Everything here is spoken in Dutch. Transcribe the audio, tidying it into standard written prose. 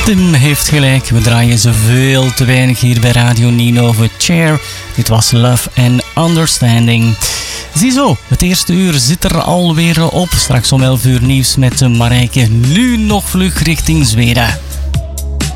Tim heeft gelijk, we draaien ze veel te weinig hier bij Radio Ninove Chair. Dit was Love and Understanding. Ziezo, het eerste uur zit er alweer op. Straks om 11 uur nieuws met Marijke. Nu nog vlug richting Zweden.